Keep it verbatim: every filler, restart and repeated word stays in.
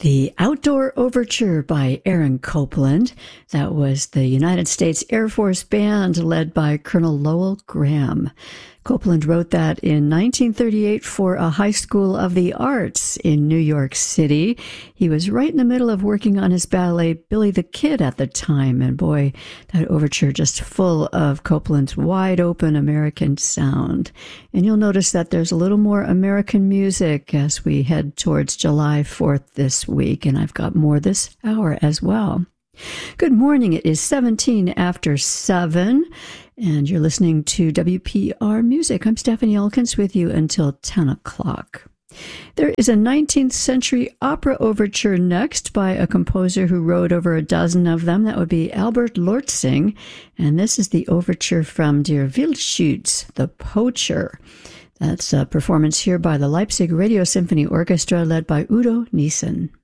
The Outdoor Overture by Aaron Copland. That was the United States Air Force Band led by Colonel Lowell Graham. Copland wrote that in nineteen thirty-eight for a high school of the arts in New York City. He was right in the middle of working on his ballet Billy the Kid at the time, and boy, that overture just full of Copland's wide-open American sound. And you'll notice that there's a little more American music as we head towards July fourth this week, and I've got more this hour as well. Good morning. It is seventeen after seven, and you're listening to W P R Music. I'm Stephanie Elkins with you until ten o'clock. There is a nineteenth century opera overture next by a composer who wrote over a dozen of them. That would be Albert Lortzing, and this is the overture from Der Wildschütz, the Poacher. That's a performance here by the Leipzig Radio Symphony Orchestra led by Udo Niessen.